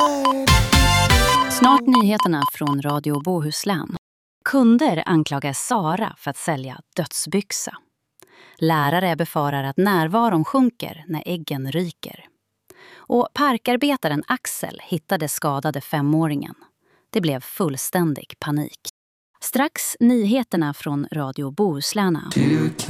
Snart nyheterna från Radio Bohuslän. Kunder anklagar Sara för att sälja dödsbyxa. Lärare befarar att närvaron sjunker när äggen ryker. Och parkarbetaren Axel hittade skadade 5-åringen. Det blev fullständig panik. Strax nyheterna från Radio Bohuslän.